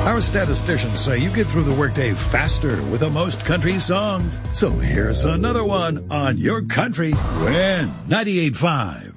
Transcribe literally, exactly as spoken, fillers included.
Our statisticians say you get through the workday faster with the most country songs. So here's another one on your country. Win ninety-eight point five.